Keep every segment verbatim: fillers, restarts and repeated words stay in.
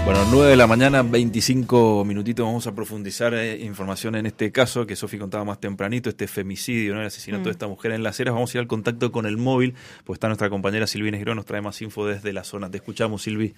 Bueno, nueve de la mañana, veinticinco minutitos, vamos a profundizar eh, información en este caso que Sofi contaba más tempranito, este femicidio, ¿no? El asesinato mm. de esta mujer en Las Heras. Vamos a ir al contacto con el móvil, pues está nuestra compañera Silvi Negrón, nos trae más info desde la zona. Te escuchamos, Silvi.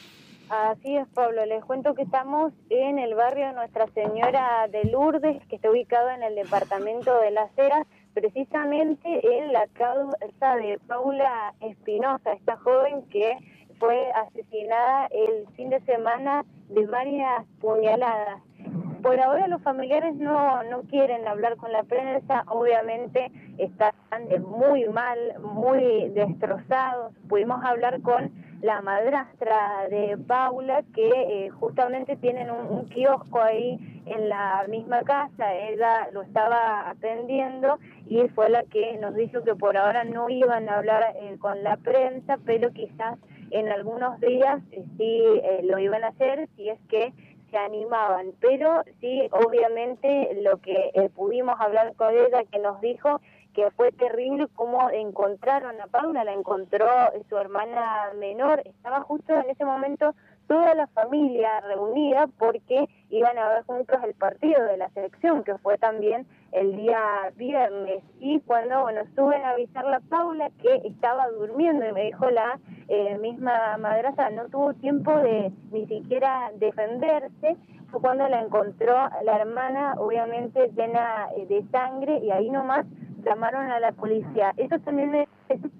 Así es, Pablo. Les cuento que estamos en el barrio Nuestra Señora de Lourdes, que está ubicado en el departamento de Las Heras, precisamente en la causa de Paula Espinosa, esta joven que fue asesinada el fin de semana de varias puñaladas. Por ahora los familiares no, no quieren hablar con la prensa, obviamente están muy mal, muy destrozados. Pudimos hablar con la madrastra de Paula, que eh, justamente tienen un, un kiosco ahí en la misma casa. Ella lo estaba atendiendo y fue la que nos dijo que por ahora no iban a hablar eh, con la prensa, pero quizás en algunos días eh, sí eh, lo iban a hacer si es que se animaban. Pero sí, obviamente lo que eh, pudimos hablar con ella, que nos dijo que fue terrible cómo encontraron a Paula, la encontró su hermana menor, estaba justo en ese momento toda la familia reunida porque iban a ver juntos el partido de la selección, que fue también el día viernes, y cuando bueno suben a avisarle a Paula que estaba durmiendo, y me dijo la eh, misma madrastra, no tuvo tiempo de ni siquiera defenderse, fue cuando la encontró la hermana, obviamente llena de sangre, y ahí nomás llamaron a la policía. Eso también es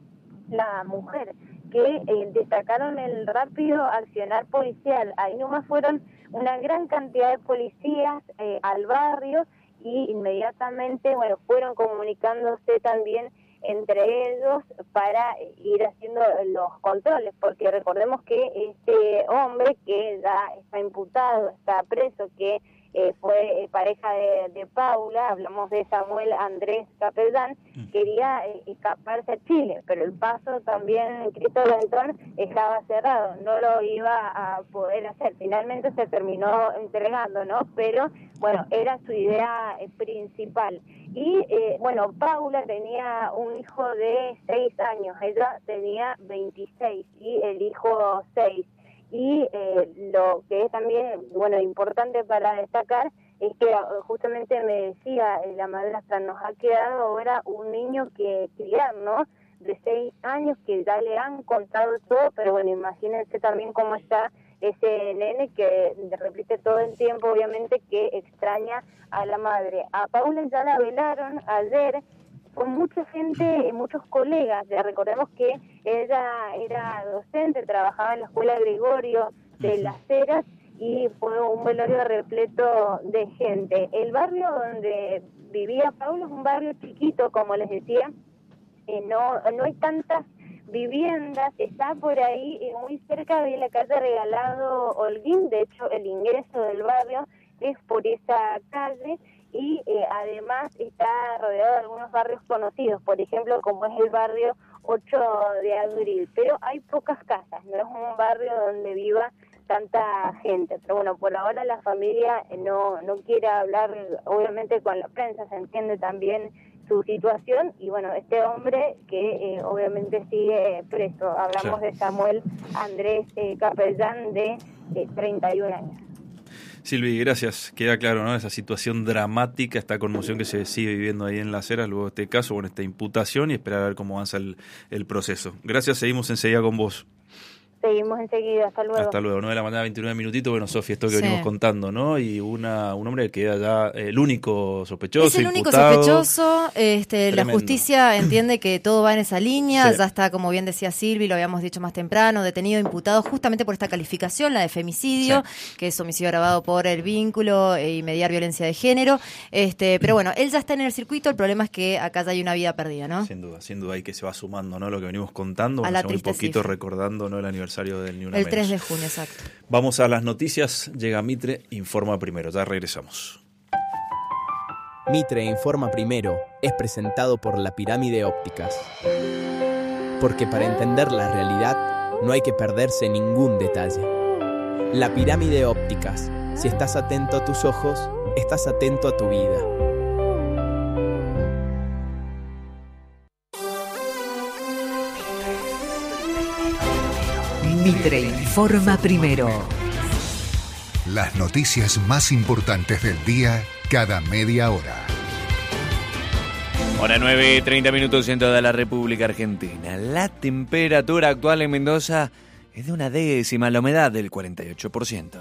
la mujer, que eh, destacaron el rápido accionar policial. Ahí nomás fueron una gran cantidad de policías eh, al barrio, y inmediatamente bueno fueron comunicándose también entre ellos para ir haciendo los controles, porque recordemos que este hombre que ya está imputado, está preso, que eh, fue eh, pareja de, de Paula, hablamos de Samuel Andrés Capellán, mm. quería eh, escaparse a Chile, pero el paso también Cristo Redentor estaba cerrado, no lo iba a poder hacer. Finalmente se terminó entregando, ¿no? Pero bueno, era su idea eh, principal. Y eh, bueno, Paula tenía un hijo de seis años, ella tenía veintiséis y el hijo seis. Y eh, lo que es también, bueno, importante para destacar es que justamente me decía eh, la madrastra, nos ha quedado ahora un niño que criar, ¿no? De seis años, que ya le han contado todo, pero bueno, imagínense también cómo está ese nene que repite todo el tiempo, obviamente, que extraña a la madre. A Paula ya la velaron ayer con mucha gente, muchos colegas. Ya recordemos que ella era docente, trabajaba en la Escuela Gregorio de Las Heras, y fue un velorio repleto de gente. El barrio donde vivía Paula es un barrio chiquito, como les decía, eh, no, no hay tantas viviendas, está por ahí eh, muy cerca de la calle Regalado Holguín. De hecho el ingreso del barrio es por esa calle, y eh, además está rodeado de algunos barrios conocidos, por ejemplo como es el barrio ocho de abril, pero hay pocas casas, no es un barrio donde viva tanta gente. Pero bueno, por ahora la familia no, no quiere hablar obviamente con la prensa, se entiende también su situación, y bueno, este hombre que eh, obviamente sigue preso. Hablamos sí. de Samuel Andrés eh, Capellán, de eh, treinta y un años. Silvi, gracias. Queda claro, ¿no? Esa situación dramática, esta conmoción que se sigue viviendo ahí en Las Heras, luego de este caso, bueno, esta imputación, y esperar a ver cómo avanza el, el proceso. Gracias, seguimos enseguida con vos. Seguimos enseguida, hasta luego. Hasta luego, nueve de la mañana, veintinueve minutitos. Bueno, Sofía, esto que sí. venimos contando, ¿no? Y una un hombre que queda ya el único sospechoso, Es el único imputado. sospechoso, este, la justicia entiende que todo va en esa línea, sí. ya está, como bien decía Silvi, lo habíamos dicho más temprano, detenido, imputado justamente por esta calificación, la de femicidio, sí. que es homicidio agravado por el vínculo y mediar violencia de género, este, pero bueno, él ya está en el circuito, el problema es que acá ya hay una vida perdida, ¿no? Sin duda, sin duda, y que se va sumando, ¿no? Lo que venimos contando, a la hace muy poquito cifra. recordando, ¿no? El aniversario del Ni Una El Menos. tres de junio, exacto. Vamos a las noticias. Llega Mitre, informa primero. Ya regresamos. Mitre Informa Primero es presentado por La Pirámide Ópticas. Porque para entender la realidad no hay que perderse ningún detalle. La Pirámide Ópticas. Si estás atento a tus ojos, estás atento a tu vida. Mitre Informa Primero. Las noticias más importantes del día cada media hora. Hora nueve, treinta minutos en toda la República Argentina. La temperatura actual en Mendoza es de una décima, la humedad del cuarenta y ocho por ciento.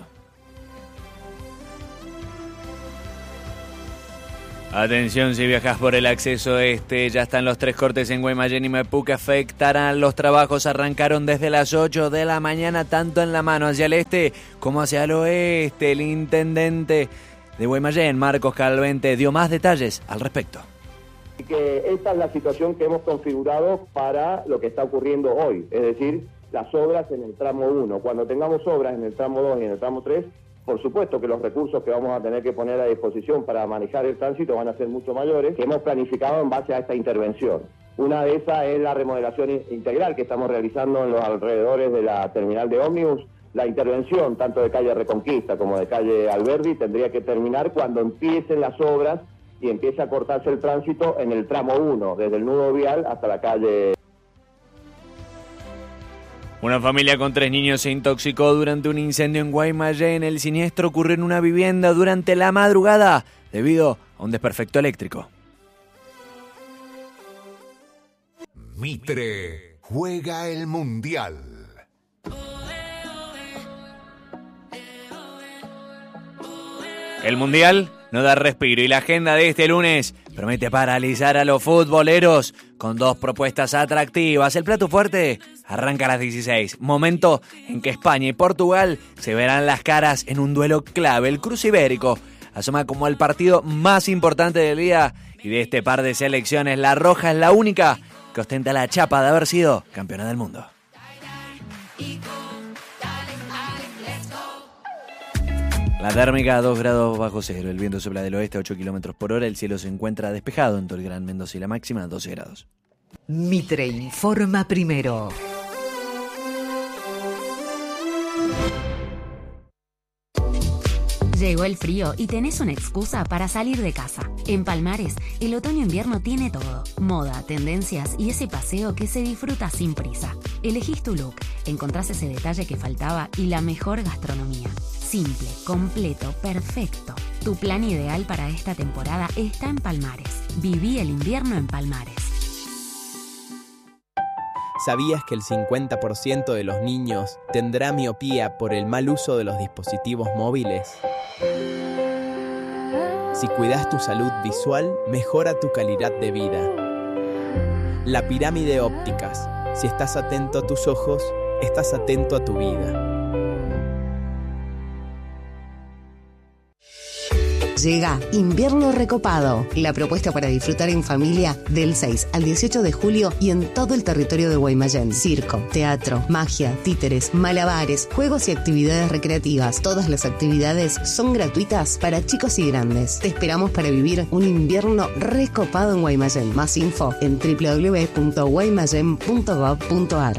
Atención si viajas por el acceso este, ya están los tres cortes en Guaymallén y Maipú que afectarán. Los trabajos arrancaron desde las ocho de la mañana, tanto en la mano hacia el este como hacia el oeste. El intendente de Guaymallén, Marcos Calvente, dio más detalles al respecto. Que esta es la situación que hemos configurado para lo que está ocurriendo hoy, es decir, las obras en el tramo uno. Cuando tengamos obras en el tramo dos y en el tramo tres, por supuesto que los recursos que vamos a tener que poner a disposición para manejar el tránsito van a ser mucho mayores, que hemos planificado en base a esta intervención. Una de esas es la remodelación integral que estamos realizando en los alrededores de la terminal de ómnibus. La intervención, tanto de calle Reconquista como de calle Alberdi, tendría que terminar cuando empiecen las obras y empiece a cortarse el tránsito en el tramo uno, desde el nudo vial hasta la calle. Una familia con tres niños se intoxicó durante un incendio en Guaymallén. El siniestro ocurrió en una vivienda durante la madrugada debido a un desperfecto eléctrico. Mitre juega el Mundial. El Mundial no da respiro y la agenda de este lunes promete paralizar a los futboleros con dos propuestas atractivas. El plato fuerte arranca a las dieciséis, momento en que España y Portugal se verán las caras en un duelo clave. El cruce ibérico asoma como el partido más importante del día y de este par de selecciones. La roja es la única que ostenta la chapa de haber sido campeona del mundo. La térmica a dos grados bajo cero, el viento sopla del oeste a ocho kilómetros por hora, el cielo se encuentra despejado en todo el Gran Mendoza y la máxima a doce grados. Mitre informa primero. Llegó el frío y tenés una excusa para salir de casa. En Palmares, el otoño-invierno tiene todo. Moda, tendencias y ese paseo que se disfruta sin prisa. Elegís tu look, encontrás ese detalle que faltaba y la mejor gastronomía. Simple, completo, perfecto. Tu plan ideal para esta temporada está en Palmares. Viví el invierno en Palmares. ¿Sabías que el cincuenta por ciento de los niños tendrá miopía por el mal uso de los dispositivos móviles? Si cuidas tu salud visual, mejora tu calidad de vida. La Pirámide Ópticas. Si estás atento a tus ojos, estás atento a tu vida. Llega Invierno Recopado, la propuesta para disfrutar en familia del seis al dieciocho de julio y en todo el territorio de Guaymallén. Circo, teatro, magia, títeres, malabares, juegos y actividades recreativas. Todas las actividades son gratuitas para chicos y grandes. Te esperamos para vivir un invierno recopado en Guaymallén. Más info en doble u doble u doble u punto guaymallén punto gob punto ar.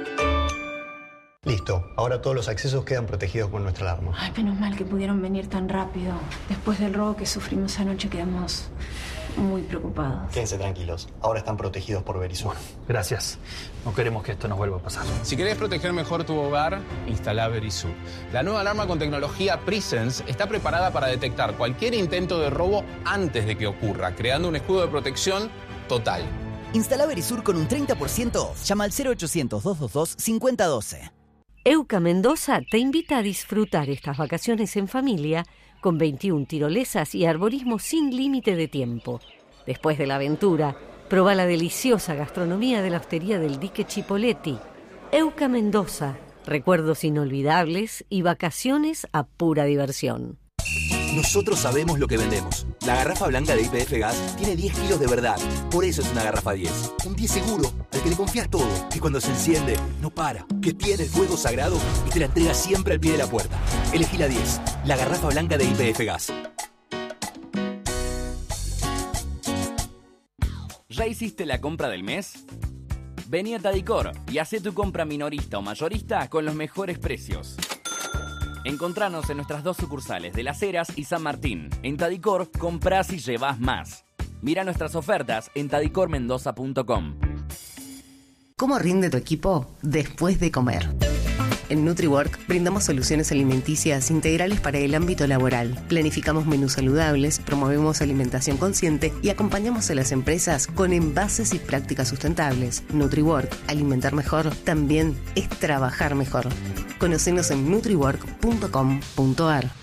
Listo, ahora todos los accesos quedan protegidos con nuestra alarma. Ay, menos mal que pudieron venir tan rápido. Después del robo que sufrimos anoche quedamos muy preocupados. Quédense tranquilos, ahora están protegidos por Verisur. Gracias, no queremos que esto nos vuelva a pasar. Si querés proteger mejor tu hogar, instala Verisur. La nueva alarma con tecnología Presence está preparada para detectar cualquier intento de robo antes de que ocurra, creando un escudo de protección total. Instala Verisur con un treinta por ciento off. Llama al cero ochocientos, doscientos veintidós, cincuenta doce. Euca Mendoza te invita a disfrutar estas vacaciones en familia con veintiuna tirolesas y arborismo sin límite de tiempo. Después de la aventura, proba la deliciosa gastronomía de la hostería del Dique Chipoletti. Euca Mendoza, recuerdos inolvidables y vacaciones a pura diversión. Nosotros sabemos lo que vendemos. La garrafa blanca de Y P F Gas tiene diez kilos de verdad. Por eso es una garrafa diez. Un diez seguro, al que le confías todo. Que cuando se enciende, no para. Que tiene el fuego sagrado y te la entrega siempre al pie de la puerta. Elegí la diez. La garrafa blanca de Y P F Gas. ¿Ya hiciste la compra del mes? Vení a Tadicor y hacé tu compra minorista o mayorista con los mejores precios. Encontranos en nuestras dos sucursales de Las Heras y San Martín. En Tadicor, comprás y llevás más. Mira nuestras ofertas en tadicor mendoza punto com. ¿Cómo rinde tu equipo después de comer? En NutriWork brindamos soluciones alimenticias integrales para el ámbito laboral. Planificamos menús saludables, promovemos alimentación consciente y acompañamos a las empresas con envases y prácticas sustentables. NutriWork, alimentar mejor, también es trabajar mejor. Conocenos en nutriwork punto com punto ar.